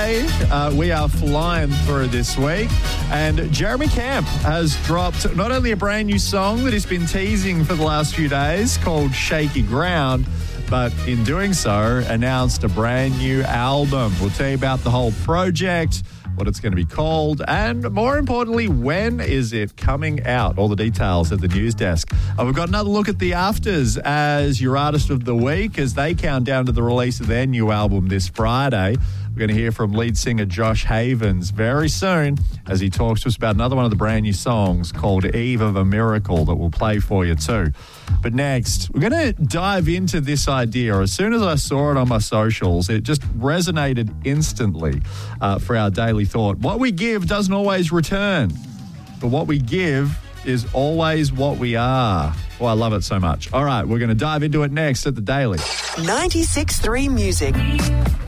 Friday. We are flying through this week. And Jeremy Camp has dropped not only a brand new song that he's been teasing for the last few days called Shaky Ground, but in doing so, announced a brand new album. We'll tell you about the whole project, what it's going to be called, and more importantly, when is it coming out? All the details at the news desk. We've got another look at the Afters as your artist of the week as they count down to the release of their new album this Friday. We're going to hear from lead singer Josh Havens very soon as he talks to us about another one of the brand new songs called Eve of a Miracle that we'll play for you too. But next, we're going to dive into this idea. As soon as I saw it on my socials, it just resonated instantly for our daily thought. What we give doesn't always return, but what we give is always what we are. Oh, I love it so much. All right, we're going to dive into it next at The Daily. 96.3 Music.